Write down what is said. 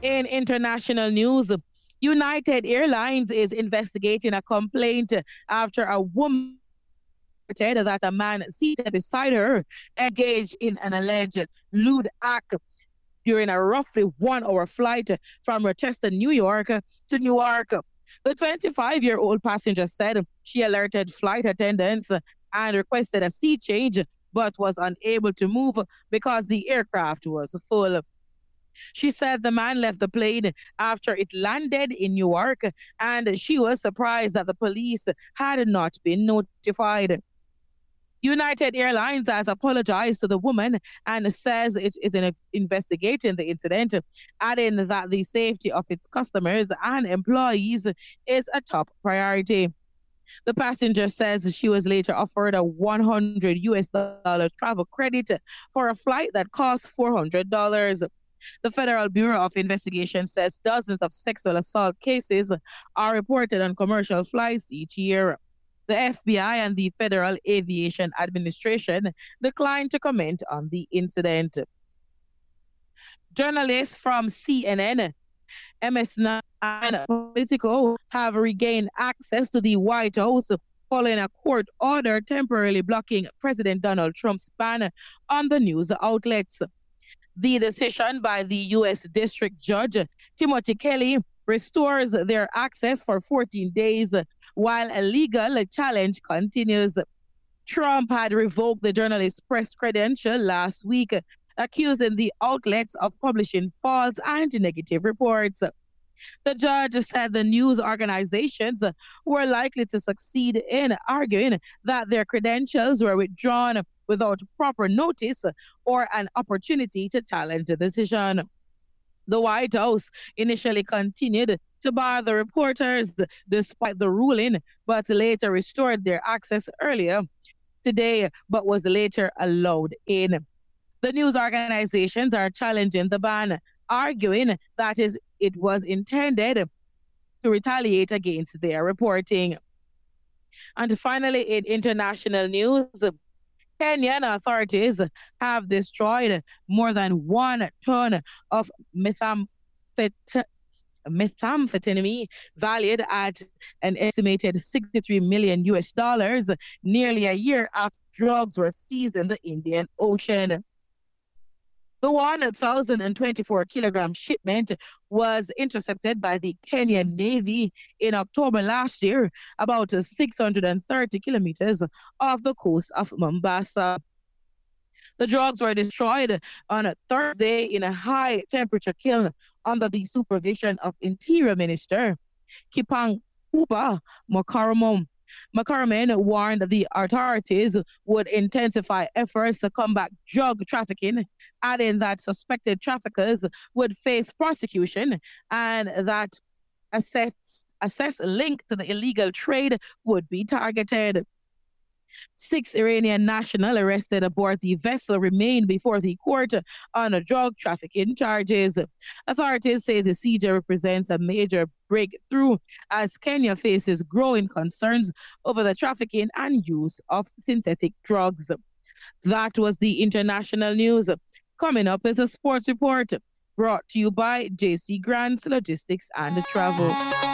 In international news, United Airlines is investigating a complaint after a woman reported that a man seated beside her engaged in an alleged lewd act during a roughly 1 hour flight from Rochester, New York to Newark. The 25-year-old passenger said she alerted flight attendants and requested a seat change but was unable to move because the aircraft was full. She said the man left the plane after it landed in Newark and she was surprised that the police had not been notified. United Airlines has apologized to the woman and says it is investigating the incident, adding that the safety of its customers and employees is a top priority. The passenger says she was later offered a $100 travel credit for a flight that cost $400. The Federal Bureau of Investigation says dozens of sexual assault cases are reported on commercial flights each year. The FBI and the Federal Aviation Administration declined to comment on the incident. Journalists from CNN, MS9, and Politico have regained access to the White House following a court order temporarily blocking President Donald Trump's ban on the news outlets. The decision by the U.S. District Judge Timothy Kelly restores their access for 14 days while a legal challenge continues. Trump had revoked the journalist's press credential last week, accusing the outlets of publishing false and negative reports. The judge said the news organizations were likely to succeed in arguing that their credentials were withdrawn without proper notice or an opportunity to challenge the decision. The White House initially continued to bar the reporters despite the ruling, but later restored their access earlier today, but was later allowed in. The news organizations are challenging the ban, arguing that it was intended to retaliate against their reporting. And finally, in international news, Kenyan authorities have destroyed more than 1 ton of methamphetamine valued at an estimated 63 million US dollars nearly a year after drugs were seized in the Indian Ocean. The 1,024-kilogram shipment was intercepted by the Kenyan Navy in October last year, about 630 kilometers off the coast of Mombasa. The drugs were destroyed on a Thursday in a high temperature kiln under the supervision of Interior Minister Kipang Uba Makaramon. McCormick warned the authorities would intensify efforts to combat drug trafficking, adding that suspected traffickers would face prosecution and that assessed link to the illegal trade would be targeted. 6 Iranian nationals arrested aboard the vessel remain before the court on drug trafficking charges. Authorities say the seizure represents a major breakthrough as Kenya faces growing concerns over the trafficking and use of synthetic drugs. That was the international news. Coming up is a sports report brought to you by JC Grants Logistics and Travel.